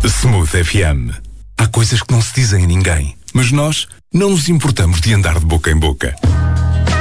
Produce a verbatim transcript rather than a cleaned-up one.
Smooth F M. Há coisas que não se dizem a ninguém, mas nós não nos importamos de andar de boca em boca.